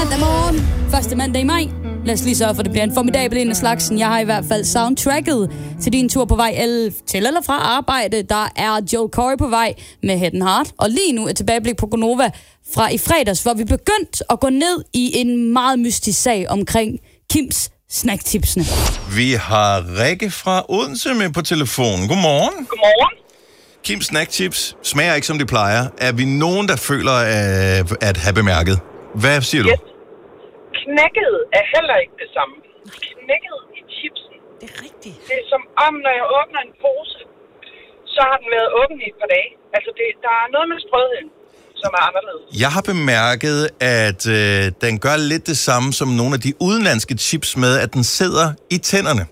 Mandag morgen, første mandag i maj. Lad os lige sørge for, at det bliver en formidabel en af slagsen. Jeg har i hvert fald soundtracket til din tur på vej til eller fra arbejde. Der er Joel Corey på vej med Head and Heart. Og lige nu et tilbageblik på Gonova fra i fredags, hvor vi begyndte at gå ned i en meget mystisk sag omkring Kims snacktipsene. Vi har Rikke fra Odense med på telefonen. Godmorgen. Godmorgen. Kims snacktips smager ikke, som de plejer. Er vi nogen, der føler at have bemærket? Hvad siger du? Yes. Knækket er heller ikke det samme. Knækket i chipsen. Det er rigtigt. Det er som om, når jeg åbner en pose, så har den været åben i et par dage. Altså, der er noget med sprødheden, som er anderledes. Jeg har bemærket, at den gør lidt det samme som nogle af de udenlandske chips med, at den sidder i tænderne.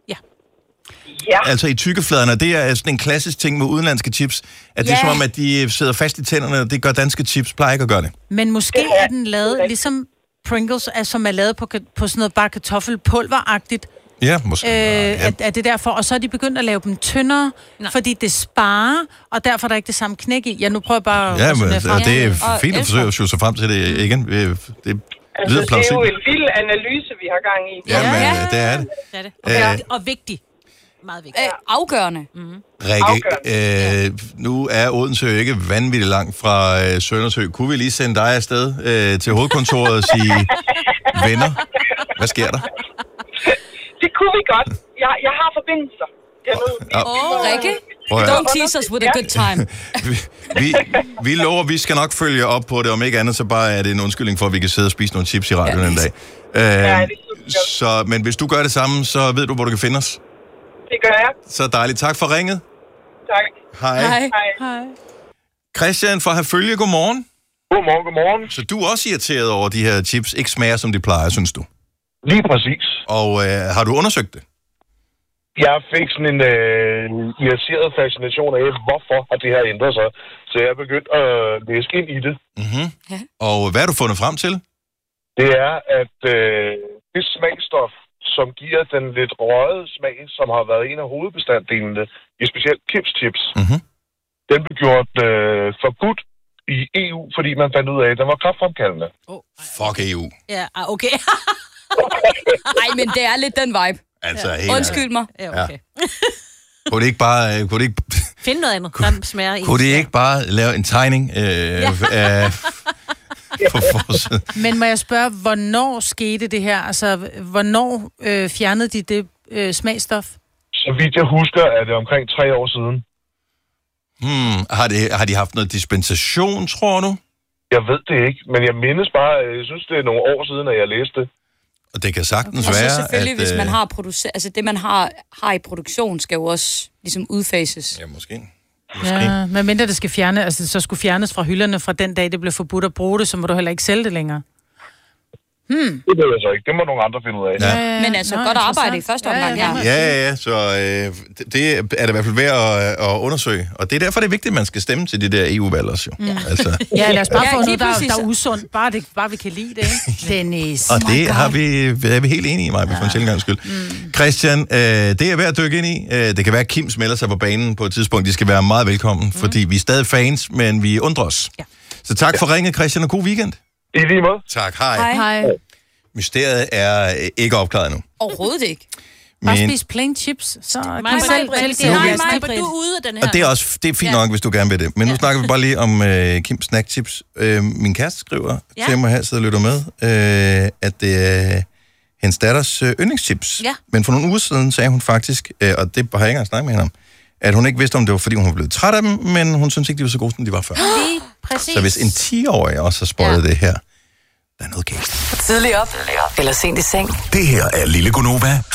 Ja. Altså i tykkefladerne. Det er sådan en klassisk ting med udenlandske chips, at det er som om, at de sidder fast i tænderne, og det gør danske chips, plejer ikke at gøre det. Men måske er den lavet, ligesom Pringles, som er lavet på sådan noget bare kartoffelpulveragtigt. Ja, måske. Er det derfor? Og så er de begyndt at lave dem tyndere, fordi det sparer, og derfor er der ikke det samme knæk i. Nu prøver jeg bare at men, det er fint at forsøge at skyde sig frem til det igen. Det er jo en vild analyse, vi har gang i. Jamen, det er det. Det er det. Og vigtigt. Meget vigtigt. Afgørende. Rikke, nu er Odense jo ikke vanvittigt langt fra Søndersø. Kunne vi lige sende dig afsted til hovedkontoret og sige, venner, hvad sker der? Det kunne vi godt. Jeg har forbindelser. Rikke, don't tease us with a good time. vi lover, vi skal nok følge op på det. Om ikke andet, så bare er det en undskyldning for, at vi kan sidde og spise nogle chips i radioen en dag. Men hvis du gør det samme, så ved du, hvor du kan finde os. Det gør jeg. Så dejligt. Tak for ringet. Tak. Hej. Christian fra Herfølge, godmorgen. Godmorgen. Så du er også irriteret over, at de her chips ikke smager, som de plejer, synes du? Lige præcis. Og har du undersøgt det? Jeg fik sådan en irriteret fascination af, hvorfor har det her ændret sig. Så jeg er begyndt at læse ind i det. Mm-hmm. Ja. Og hvad har du fundet frem til? Det er, at det smagstof, som giver den lidt røget smag, som har været en af hovedbestanddelene i specielt Kims-chips, den blev gjort forbudt i EU, fordi man fandt ud af, at den var kræftfremkaldende. Fuck EU. Ja, okay. Ej, men det er lidt den vibe. Altså, undskyld mig. Ja, okay. Kunne det ikke bare... Find noget andet, der smager i. Kunne det ikke bare lave en tegning på forsiden? Men må jeg spørge, hvornår skete det her? Altså, hvornår fjernede de det smagstof? Så vidt jeg husker, er det omkring 3 år siden. Har de haft noget dispensation, tror du? Jeg ved det ikke, men jeg mindes bare, jeg synes, det er nogle år siden, at jeg læste det. Og det kan sagtens være, at... selvfølgelig, hvis man har altså det, man har i produktion, skal jo også ligesom udfases. Ja, måske. Ja, men mindre det skal fjerne, altså så skulle fjernes fra hylderne fra den dag, det blev forbudt at bruge det, så må du heller ikke sælge det længere. Det ved jeg så ikke. Det må nogle andre finde ud af. Ja. Men altså, godt arbejde i første omgang her. Ja. Så det er det i hvert fald værd at undersøge. Og det er derfor, det er vigtigt, at man skal stemme til det der EU-valg også, jo. Altså. Ja, lad os bare få noget, der er usundt. Bare vi kan lide det, ikke? Dennis. Og det er vi helt enige i, mig, for en sjældent skyld. Christian, det er værd at dykke ind i. Det kan være, at Kim smelter sig på banen på et tidspunkt. De skal være meget velkommen, fordi vi er stadig fans, men vi undrer os. Ja. Så tak for ringet, Christian, og god weekend. I lige måde. Tak, hej. Mysteriet er ikke opklaret nu. Overhovedet ikke. Bare spise plain chips, så kan du er ude af den her. Og det er fint nok, hvis du gerne vil det. Men nu snakker vi bare lige om Kims snackchips. Min kæreste skriver til mig her, sidder og lytter med, at det er hendes datters yndlingschips. Ja. Men for nogle uger siden sagde hun faktisk, og det har jeg ikke engang snakket med hende om, at hun ikke vidste, om det var, fordi hun var blevet træt af dem, men hun synes ikke, de var så gode, som de var før. Lige præcis. Så hvis en 10-årig også har spoilet det her, der er noget galt. Tidlig op, eller sent i seng. Det her er Lille Gonova.